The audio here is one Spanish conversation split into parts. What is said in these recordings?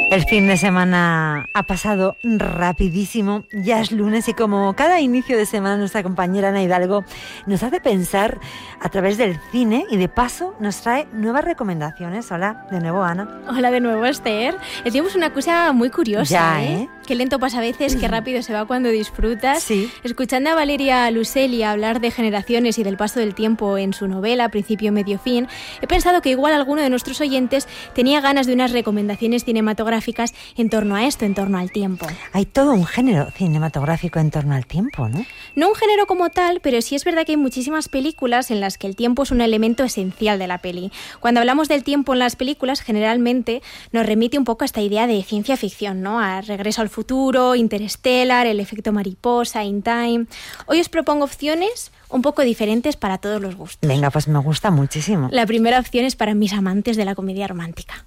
El fin de semana ha pasado rapidísimo, ya es lunes y como cada inicio de semana nuestra compañera Ana Hidalgo nos hace pensar a través del cine y de paso nos trae nuevas recomendaciones. Hola de nuevo, Ana. Hola de nuevo, Esther. Decimos una cosa muy curiosa, ya, ¿eh? Qué lento pasa a veces, qué rápido se va cuando disfrutas. Sí. Escuchando a Valeria Luiselli hablar de generaciones y del paso del tiempo en su novela Principio, Medio, Fin, he pensado que igual alguno de nuestros oyentes tenía ganas de unas recomendaciones cinematográficas en torno a esto, en torno al tiempo. Hay todo un género cinematográfico en torno al tiempo, ¿no? No un género como tal, pero sí es verdad que hay muchísimas películas en las que el tiempo es un elemento esencial de la peli. Cuando hablamos del tiempo en las películas, generalmente nos remite un poco a esta idea de ciencia ficción, ¿no? A Regreso al futuro, Interstellar, El efecto mariposa, In Time. Hoy os propongo opciones un poco diferentes para todos los gustos. Venga, pues me gusta muchísimo. La primera opción es para mis amantes de la comedia romántica.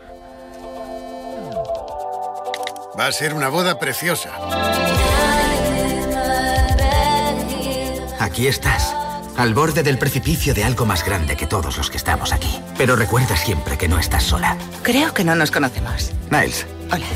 Va a ser una boda preciosa. Aquí estás, al borde del precipicio de algo más grande que todos los que estamos aquí. Pero recuerda siempre que no estás sola. Creo que no nos conocemos. Niles. Hola.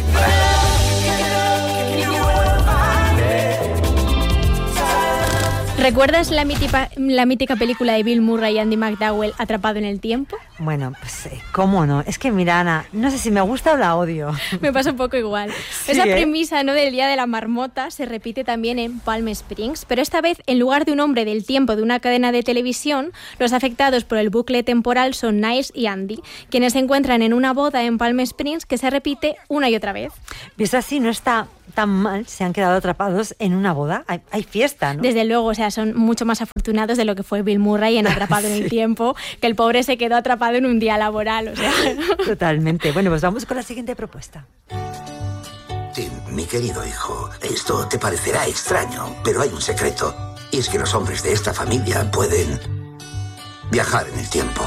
¿Recuerdas la mítica película de Bill Murray y Andy McDowell, Atrapado en el tiempo? Bueno, pues cómo no. Es que mira, Ana, no sé si me gusta o la odio. Me pasa un poco igual. Sí, Esa premisa, ¿no?, del Día de la Marmota se repite también en Palm Springs, pero esta vez, en lugar de un hombre del tiempo de una cadena de televisión, los afectados por el bucle temporal son Niles y Andy, quienes se encuentran en una boda en Palm Springs que se repite una y otra vez. Visto así, no está tan mal, se han quedado atrapados en una boda. Hay fiesta, ¿no? Desde luego, o sea, son mucho más afortunados de lo que fue Bill Murray en Atrapado en el tiempo, que el pobre se quedó atrapado en un día laboral, o sea. Totalmente. Bueno, pues vamos con la siguiente propuesta. Tim, mi querido hijo, esto te parecerá extraño, pero hay un secreto. Y es que los hombres de esta familia pueden viajar en el tiempo.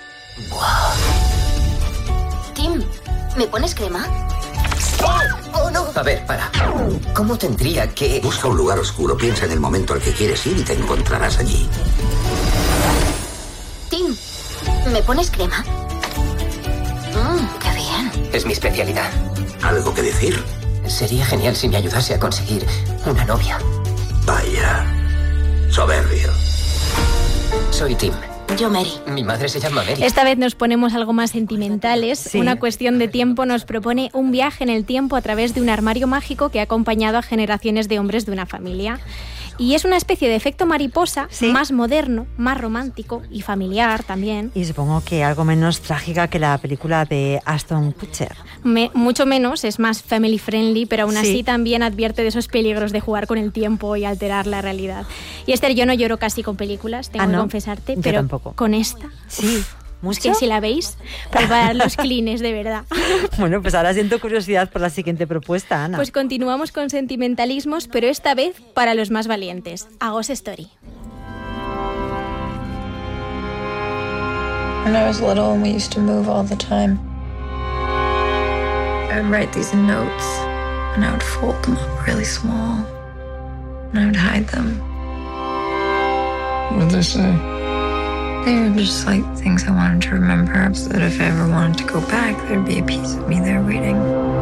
Tim, ¿me pones crema? ¡Oh, no! A ver, para. ¿Cómo tendría que...? Busca un lugar oscuro, piensa en el momento al que quieres ir y te encontrarás allí. Tim, ¿me pones crema? ¡Qué bien! Es mi especialidad. ¿Algo que decir? Sería genial si me ayudase a conseguir una novia. Vaya, soberbio. Soy Tim. Yo, Mary. Mi madre se llama Mary. Esta vez nos ponemos algo más sentimentales. Sí. Una cuestión de tiempo nos propone un viaje en el tiempo a través de un armario mágico que ha acompañado a generaciones de hombres de una familia. Y es una especie de efecto mariposa, Sí. más moderno, más romántico y familiar también. Y supongo que algo menos trágica que la película de Ashton Kutcher. Mucho menos, es más family friendly, pero aún Sí. así también advierte de esos peligros de jugar con el tiempo y alterar la realidad. Y Esther, yo no lloro casi con películas, tengo que ¿no? confesarte, Yo pero tampoco. con esta, Sí. es que si la veis, preparad los clines, de verdad. Bueno, pues ahora siento curiosidad por la siguiente propuesta, Ana. Pues continuamos con sentimentalismos, pero esta vez para los más valientes. A Ghost Story. When I was little, we used to move all the time. I would write these notes, and I would fold them up really small, and I would hide them. What did they say? They were just like things I wanted to remember, so that if I ever wanted to go back, there'd be a piece of me there waiting.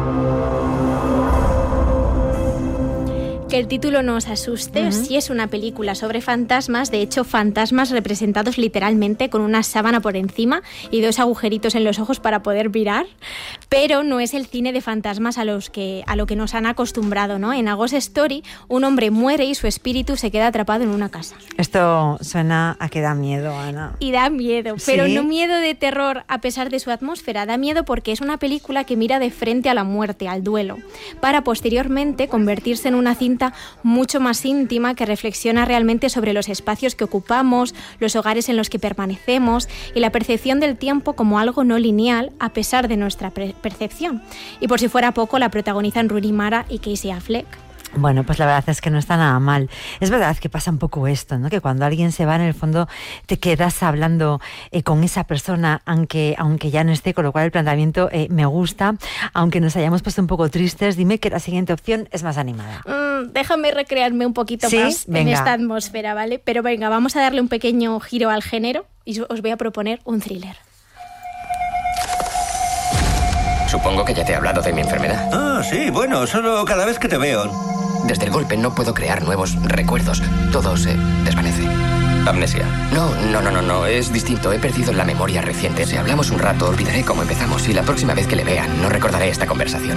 Que el título no os asuste, sí es una película sobre fantasmas, de hecho fantasmas representados literalmente con una sábana por encima y 2 agujeritos en los ojos para poder mirar, pero no es el cine de fantasmas a lo que nos han acostumbrado, ¿no? En A Ghost Story un hombre muere y su espíritu se queda atrapado en una casa. Esto suena a que da miedo, Ana. Y da miedo, pero ¿Sí? no miedo de terror a pesar de su atmósfera, da miedo porque es una película que mira de frente a la muerte, al duelo, para posteriormente convertirse en una cinta mucho más íntima que reflexiona realmente sobre los espacios que ocupamos, los hogares en los que permanecemos y la percepción del tiempo como algo no lineal a pesar de nuestra percepción. Y por si fuera poco, la protagonizan Rooney Mara y Casey Affleck. Bueno, pues la verdad es que no está nada mal. Es verdad que pasa un poco esto, ¿no? Que cuando alguien se va, en el fondo te quedas hablando con esa persona, aunque ya no esté, con lo cual el planteamiento me gusta. Aunque nos hayamos puesto un poco tristes, dime que la siguiente opción es más animada. Déjame recrearme un poquito ¿Sí? más en Venga. esta atmósfera, ¿vale? Pero venga, vamos a darle un pequeño giro al género y os voy a proponer un thriller. Supongo que ya te he hablado de mi enfermedad. Ah, sí, bueno, solo cada vez que te veo. Desde el golpe no puedo crear nuevos recuerdos. Todo se desvanece. Amnesia. No. Es distinto. He perdido la memoria reciente. Si hablamos un rato, olvidaré cómo empezamos. Y la próxima vez que le vean, no recordaré esta conversación.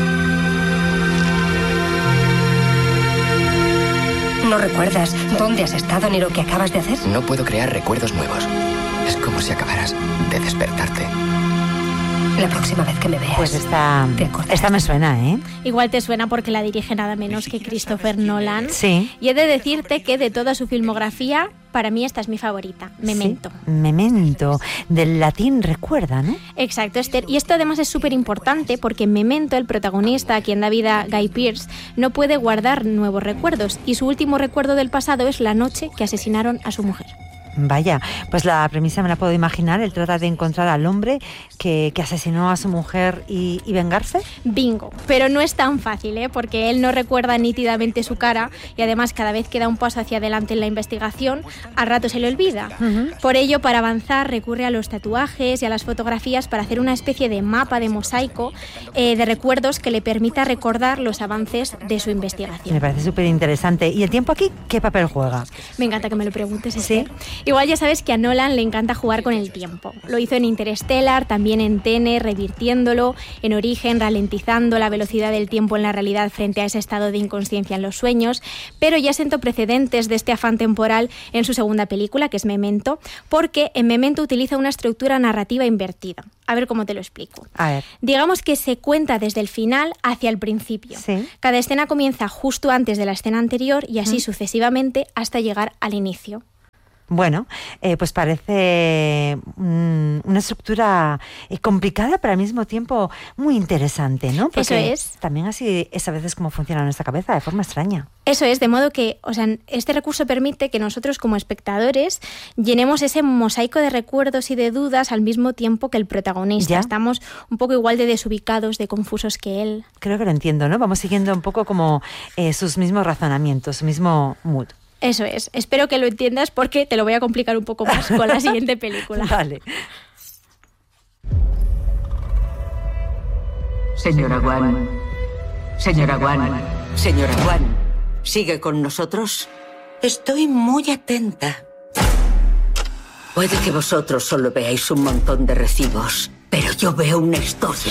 ¿No recuerdas dónde has estado ni lo que acabas de hacer? No puedo crear recuerdos nuevos. Es como si acabaras de despertarte. La próxima vez que me veas. Pues esta me suena, ¿eh? Igual te suena porque la dirige nada menos que Christopher Nolan. Sí. Y he de decirte que de toda su filmografía, para mí esta es mi favorita, Memento. Sí, Memento, del latín recuerda, ¿no? Exacto, Esther. Y esto además es súper importante porque en Memento, el protagonista, a quien da vida Guy Pearce, no puede guardar nuevos recuerdos. Y su último recuerdo del pasado es la noche que asesinaron a su mujer. Vaya, pues la premisa me la puedo imaginar. Él trata de encontrar al hombre que asesinó a su mujer y vengarse. Bingo, pero no es tan fácil, porque él no recuerda nítidamente su cara y además cada vez que da un paso hacia adelante en la investigación, al rato se le olvida. Por ello, para avanzar, recurre a los tatuajes y a las fotografías para hacer una especie de mapa de mosaico de recuerdos que le permita recordar los avances de su investigación. Me parece súper interesante. ¿Y el tiempo aquí qué papel juega? Me encanta que me lo preguntes, Esther. ¿Sí? Igual ya sabes que a Nolan le encanta jugar con el tiempo. Lo hizo en Interstellar, también en Tenet, revirtiéndolo, en Origen, ralentizando la velocidad del tiempo en la realidad frente a ese estado de inconsciencia en los sueños, pero ya sentó precedentes de este afán temporal en su segunda película, que es Memento, porque en Memento utiliza una estructura narrativa invertida. A ver cómo te lo explico. A ver. Digamos que se cuenta desde el final hacia el principio. Sí. Cada escena comienza justo antes de la escena anterior y así sucesivamente hasta llegar al inicio. Bueno, pues parece una estructura complicada, pero al mismo tiempo muy interesante, ¿no? Porque eso es. También así es a veces como funciona nuestra cabeza, de forma extraña. Eso es, de modo que, este recurso permite que nosotros como espectadores llenemos ese mosaico de recuerdos y de dudas al mismo tiempo que el protagonista. ¿Ya? Estamos un poco igual de desubicados, de confusos que él. Creo que lo entiendo, ¿no? Vamos siguiendo un poco como sus mismos razonamientos, su mismo mood. Eso es. Espero que lo entiendas porque te lo voy a complicar un poco más con la siguiente película. Vale. Señora Wan. Señora Wan. Señora Wan. ¿Sigue con nosotros? Estoy muy atenta. Puede que vosotros solo veáis un montón de recibos, pero yo veo una historia.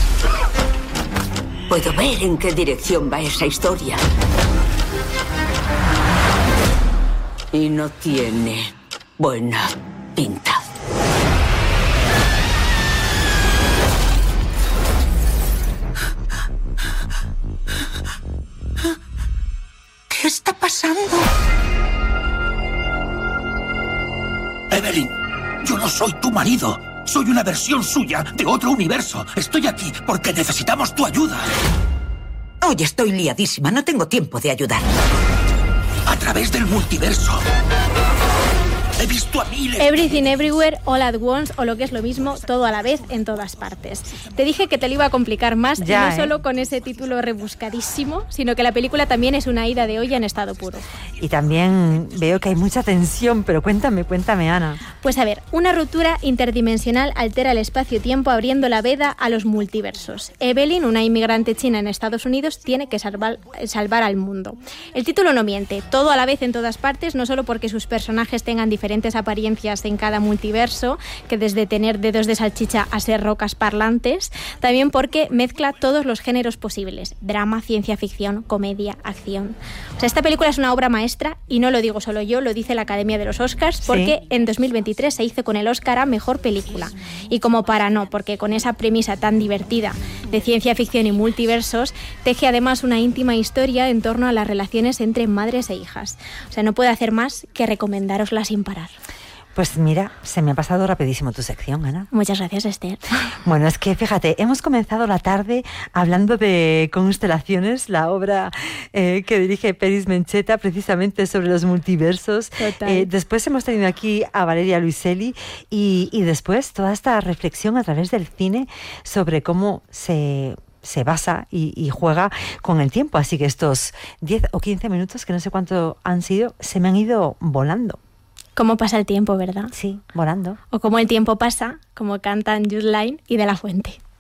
Puedo ver en qué dirección va esa historia. Y no tiene buena pinta. ¿Qué está pasando? Evelyn, yo no soy tu marido. Soy una versión suya de otro universo. Estoy aquí porque necesitamos tu ayuda. Oye, estoy liadísima. No tengo tiempo de ayudar. A través del multiverso. He visto a miles. Everything Everywhere, All at Once, o lo que es lo mismo, todo a la vez, en todas partes. Te dije que te lo iba a complicar más, ya, y no solo con ese título rebuscadísimo, sino que la película también es una ida de olla en estado puro. Y también veo que hay mucha tensión, pero cuéntame, Ana. Pues a ver, una ruptura interdimensional altera el espacio-tiempo abriendo la veda a los multiversos. Evelyn, una inmigrante china en Estados Unidos, tiene que salvar al mundo. El título no miente, todo a la vez en todas partes, no solo porque sus personajes tengan diferentes apariencias en cada multiverso, que desde tener dedos de salchicha a ser rocas parlantes, también porque mezcla todos los géneros posibles: drama, ciencia ficción, comedia, acción. O sea, esta película es una obra maestra, y no lo digo solo yo, lo dice la Academia de los Oscars, porque sí, en 2023 se hizo con el Oscar a Mejor Película. Y como para no, porque con esa premisa tan divertida de ciencia ficción y multiversos, teje además una íntima historia en torno a las relaciones entre madres e hijas. O sea, no puedo hacer más que recomendárosla sin parar. Pues mira, se me ha pasado rapidísimo tu sección, Ana. Muchas gracias, Esther. Bueno, es que fíjate, hemos comenzado la tarde hablando de Constelaciones, la obra que dirige Peris Mencheta, precisamente sobre los multiversos. Después hemos tenido aquí a Valeria Luiselli y después toda esta reflexión a través del cine sobre cómo se basa y juega con el tiempo. Así que estos 10 o 15 minutos, que no sé cuánto han sido, se me han ido volando. Cómo pasa el tiempo, ¿verdad? Sí, volando. O cómo el tiempo pasa, como cantan Jude Lain y De La Fuente.